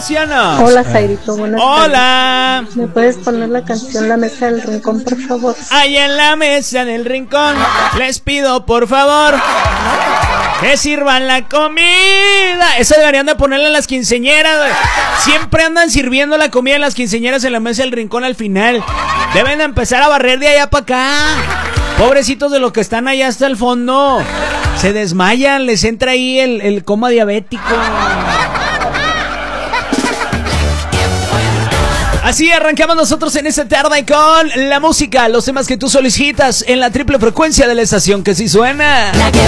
Graciana. Hola, Jairito, buenas Hola. tardes. ¿Me puedes poner la canción La Mesa del Rincón, por favor? Ahí en la mesa del rincón, les pido por favor que sirvan la comida. Esa deberían de ponerla en las quinceañeras, güey. Siempre andan sirviendo la comida en las quinceañeras en la mesa del rincón al final. Deben de empezar a barrer de allá para acá. Pobrecitos de los que están allá hasta el fondo. Se desmayan, les entra ahí el coma diabético. Así arrancamos nosotros en esta tarde con la música, los temas que tú solicitas en la triple frecuencia de la estación que sí suena.